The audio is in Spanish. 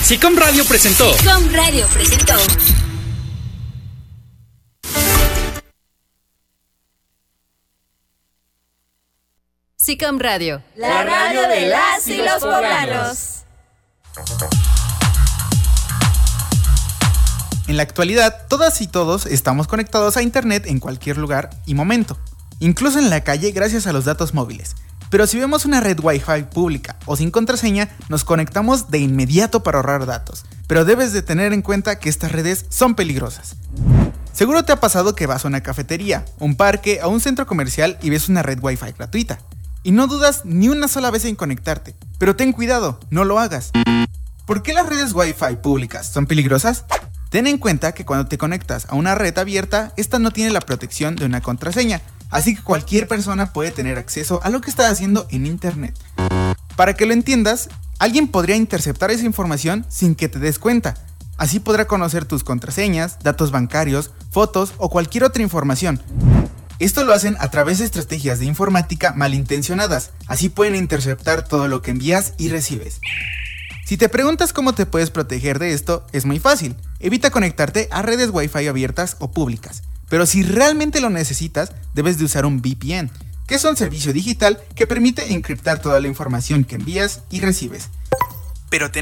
Sicom Radio presentó. Sicom Radio presentó. Sicom Radio, la radio de las y los poblanos. En la actualidad, todas y todos estamos conectados a internet en cualquier lugar y momento, incluso en la calle gracias a los datos móviles. Pero si vemos una red Wi-Fi pública o sin contraseña, nos conectamos de inmediato para ahorrar datos. Pero debes de tener en cuenta que estas redes son peligrosas. Seguro te ha pasado que vas a una cafetería, un parque o un centro comercial y ves una red Wi-Fi gratuita. Y no dudas ni una sola vez en conectarte. Pero ten cuidado, no lo hagas. ¿Por qué las redes Wi-Fi públicas son peligrosas? Ten en cuenta que cuando te conectas a una red abierta, esta no tiene la protección de una contraseña. Así que cualquier persona puede tener acceso a lo que estás haciendo en internet. Para que lo entiendas, alguien podría interceptar esa información sin que te des cuenta. Así podrá conocer tus contraseñas, datos bancarios, fotos o cualquier otra información. Esto lo hacen a través de estrategias de informática malintencionadas. Así pueden interceptar todo lo que envías y recibes. Si te preguntas cómo te puedes proteger de esto, es muy fácil. Evita conectarte a redes Wi-Fi abiertas o públicas. Pero si realmente lo necesitas, debes de usar un VPN, que es un servicio digital que permite encriptar toda la información que envías y recibes. Pero